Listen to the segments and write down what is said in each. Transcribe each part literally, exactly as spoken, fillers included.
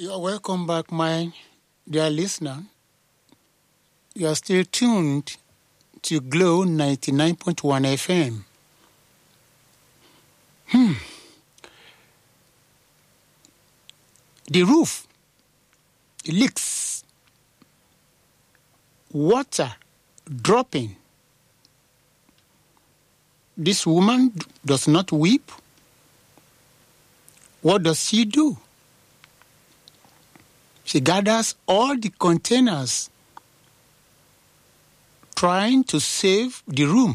You're welcome back, my dear listener. You are still tuned to Glow ninety-nine point one F M. Hmm. The roof leaks. Water dropping. This woman does not weep. What does she do? She gathers all the containers, trying to save the room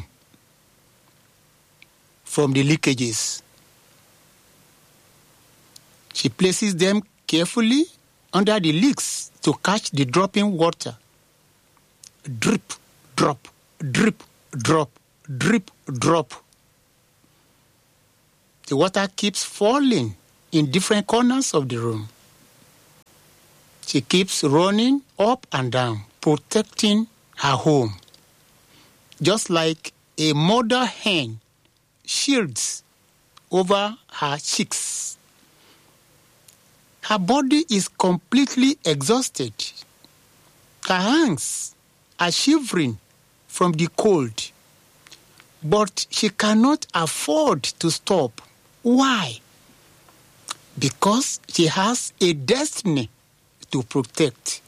from the leakages. She places them carefully under the leaks to catch the dropping water. Drip, drop, drip, drop, drip, drop. The water keeps falling in different corners of the room. She keeps running up and down, protecting her home. Just like a mother hen shields over her chicks. Her body is completely exhausted. Her hands are shivering from the cold. But she cannot afford to stop. Why? Because she has a destiny to protect.